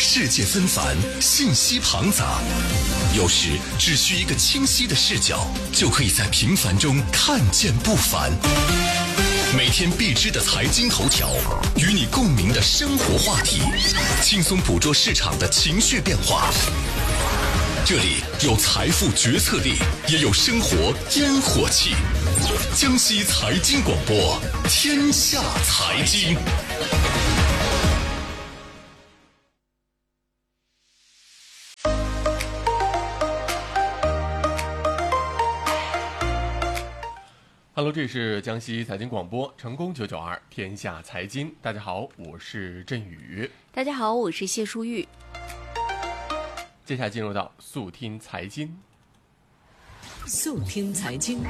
世界纷繁，信息庞杂，有时只需一个清晰的视角，就可以在平凡中看见不凡。每天必知的财经头条，与你共鸣的生活话题，轻松捕捉市场的情绪变化。这里有财富决策力，也有生活烟火气。江西财经广播，天下财经。 Hello， 这里是江西财经广播，成功992天下财经。大家好，我是振宇。 大家好，我是谢淑玉。 接下来进入到速听财经。 速听财经。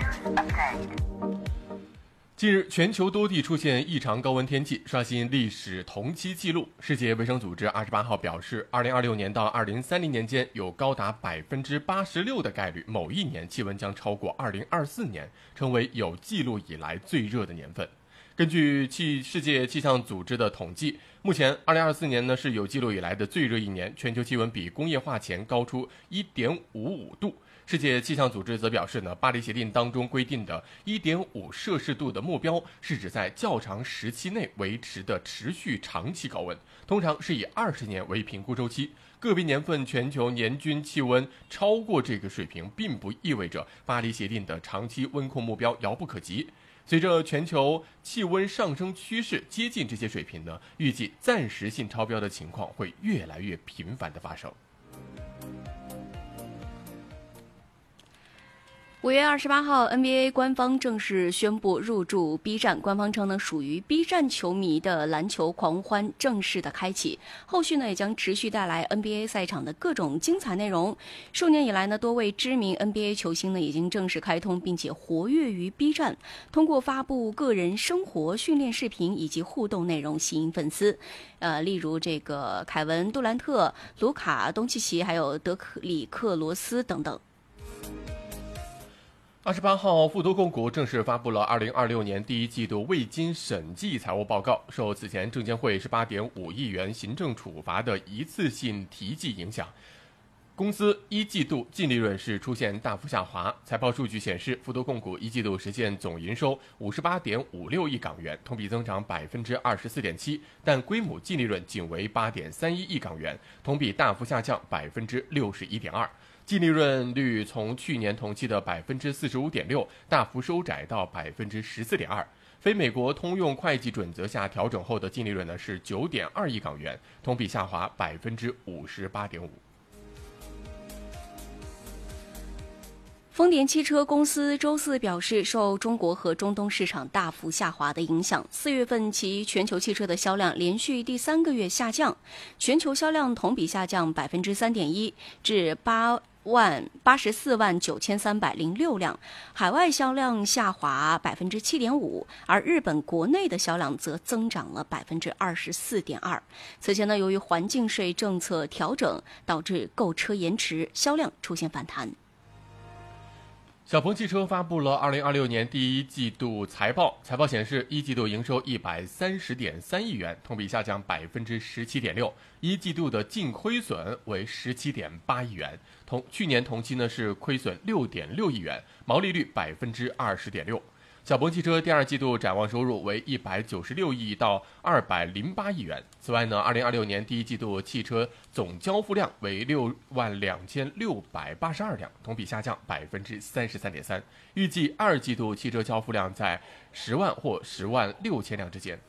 近日，全球多地出现异常高温天气，刷新历史同期纪录。世界卫生组织28号表示，2026年到2030年间，有高达86%的概率，某一年气温将超过2024年，成为有记录以来最热的年份。根据世界气象组织的统计，目前2024年呢是有记录以来的最热一年，全球气温比工业化前高出 1.55 度。世界气象组织则表示呢，巴黎协定当中规定的 1.5 摄氏度的目标是指在较长时期内维持的持续长期高温，通常是以20年为评估周期。个别年份全球年均气温超过这个水平，并不意味着巴黎协定的长期温控目标遥不可及。随着全球气温上升趋势接近这些水平呢，预计暂时性超标的情况会越来越频繁的发生。 5月28号 NBA 官方正式宣布入驻 B 站，官方称呢，属于 B 站球迷的篮球狂欢正式的开启，后续呢也将持续带来 NBA 赛场的各种精彩内容。数年以来呢，多位知名 NBA 球星呢已经正式开通并且活跃于 B 站，通过发布个人生活、训练视频以及互动内容吸引粉丝。例如这个凯文、杜兰特、卢卡、东契奇，还有德里克罗斯等等。 28号，富途控股正式发布了2026年第一季度未经审计财务报告。受此前证监会18.5亿元行政处罚的一次性提记影响，公司一季度净利润是出现大幅下滑。财报数据显示，富途控股一季度实现总营收58.56亿港元，同比增长24.7%，但规模净利润仅为8.31亿港元，同比大幅下降61.2%。净利润率从去年同期的45.6%大幅收窄到14.2%。非美国通用会计准则下调整后的净利润呢是9.2亿港元，同比下滑58.5%。 丰田汽车公司周四表示，受中国和中东市场大幅下滑的影响，4月份其全球汽车的销量连续第3个月下降，全球销量同比下降3.1%，至84万9306辆，海外销量下滑7.5%，而日本国内的销量则增长了24.2%。此前呢，由于环境税政策调整，导致购车延迟，销量出现反弹。 小鹏汽车发布了2026年第一季度财报，财报显示，一季度营收130.3亿元，同比下降17.6%，一季度的净亏损为17.8亿元，去年同期呢是亏损6.6亿元，毛利率20.6%。小鹏汽车第二季度展望收入为196亿到208亿元。此外呢，2026年第一季度汽车总交付量为62682辆，同比下降33.3%。预计二季度汽车交付量在10万或10万6千辆之间。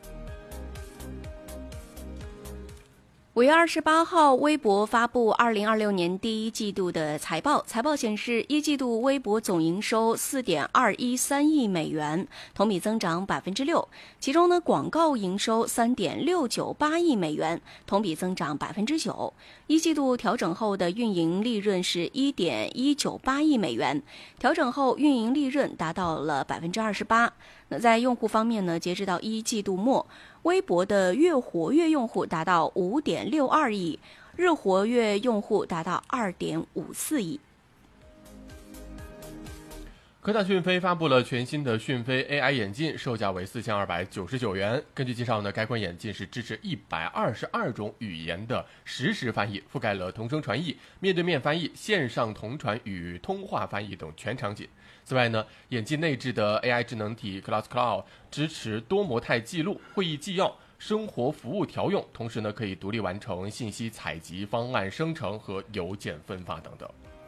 5月28号，微博发布2026年第一季度的财报。财报显示，一季度微博总营收4.213亿美元，同比增长6%。其中呢，广告营收3.698亿美元，同比增长9%。一季度调整后的运营利润是1.198亿美元，调整后运营利润达到了28%。那在用户方面呢，截止到一季度末，微博的月活跃用户达到5.62亿，日活跃用户达到2.54亿。 科大讯飞发布了全新的讯飞 AI 眼镜，售价为4299元。根据介绍呢，该款眼镜是支持122种语言的实时翻译，覆盖了同声传译、面对面翻译、线上同传与通话翻译等全场景。此外呢，眼镜内置的 AI 智能体 Glass Cloud 支持多模态记录、会议纪要、生活服务调用，同时呢可以独立完成信息采集、方案生成和邮件分发等等。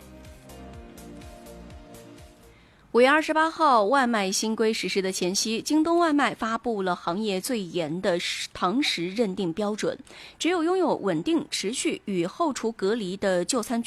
5月28号，外卖新规实施的前夕，京东外卖发布了行业最严的堂食认定标准，只有拥有稳定、持续与后厨隔离的就餐